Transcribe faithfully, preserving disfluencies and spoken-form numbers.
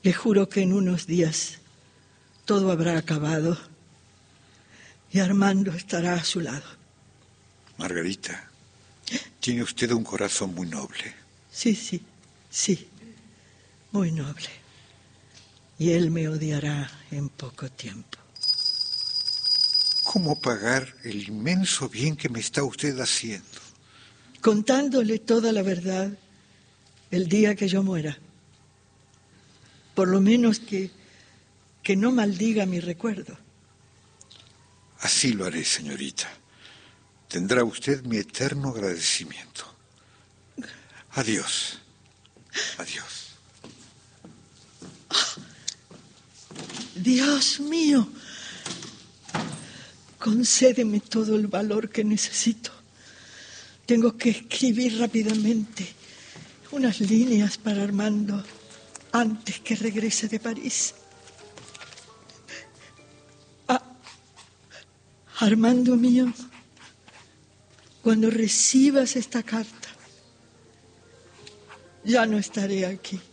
Le juro que en unos días todo habrá acabado y Armando estará a su lado. Margarita, tiene usted un corazón muy noble. Sí, sí, sí, muy noble. Y él me odiará en poco tiempo. ¿Cómo pagar el inmenso bien que me está usted haciendo? Contándole toda la verdad el día que yo muera. Por lo menos que, que no maldiga mi recuerdo. Así lo haré, señorita. Tendrá usted mi eterno agradecimiento. Adiós. Adiós. Oh, Dios mío, concédeme todo el valor que necesito. Tengo que escribir rápidamente unas líneas para Armando antes que regrese de París. Ah, Armando mío, cuando recibas esta carta, ya no estaré aquí.